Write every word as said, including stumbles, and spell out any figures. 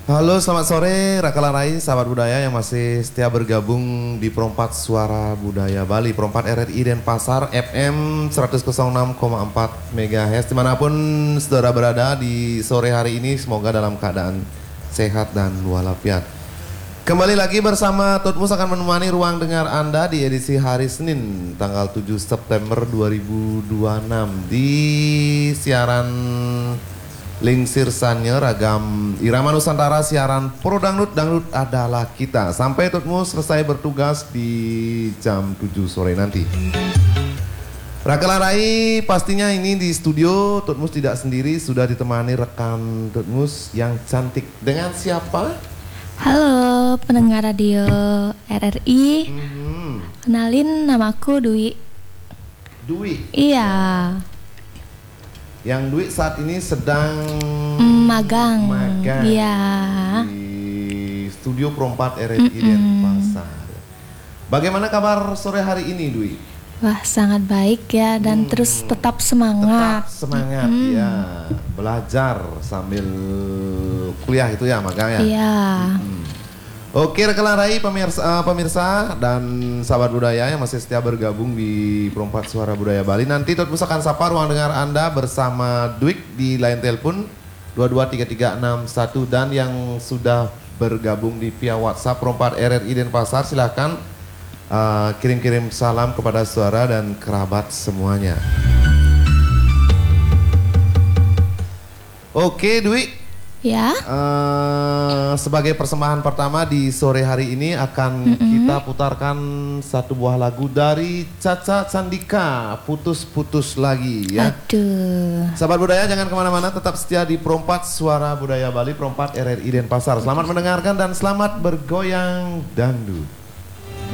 Halo, selamat sore Raka Larai, sahabat budaya yang masih setia bergabung di Perompat Suara Budaya Bali, Perompat R R I Denpasar F M seratus enam koma empat megahertz. Dimanapun saudara berada di sore hari ini, semoga dalam keadaan sehat dan walafiat. Kembali lagi bersama Tutmus akan menemani ruang dengar Anda di edisi hari Senin tanggal tujuh September dua ribu dua puluh enam di siaran Lingsir Sanye Ragam Irama Nusantara, siaran Pro Dangdut, Dangdut adalah kita. Sampai Tutmus selesai bertugas di jam tujuh sore nanti. Raka Larai pastinya ini di studio Tutmus tidak sendiri, sudah ditemani rekan Tutmus yang cantik. Dengan siapa? Halo pendengar radio R R I, Mm-hmm. kenalin namaku Dwi. Dwi? Iya. Yang Dwi saat ini sedang magang. magang Iya. di studio Perompat R R I Denpasar. Bagaimana kabar sore hari ini, Dwi? Wah, sangat baik ya, dan Hmm, terus tetap semangat. Tetap semangat Mm-mm. ya, belajar sambil kuliah itu ya, magang ya. Iya. Hmm. Oke, Raka Larai, pemirsa, uh, pemirsa dan sahabat budaya yang masih setia bergabung di Perompat Suara Budaya Bali. Nanti Tutmus akan sapa ruang dengar Anda bersama Dwik di line telepon dua dua tiga tiga enam satu, dan yang sudah bergabung di via WhatsApp Perompat R R I Denpasar, silahkan uh, kirim-kirim salam kepada saudara dan kerabat semuanya. Oke, Dwi. Ya. Uh, sebagai persembahan pertama di sore hari ini akan mm-hmm. kita putarkan satu buah lagu dari Caca Candika, Putus-Putus Lagi ya. Aduh. Sahabat budaya jangan kemana-mana, tetap setia di Perompat Suara Budaya Bali, Perompat R R I Denpasar. Selamat mendengarkan dan selamat bergoyang dangdut.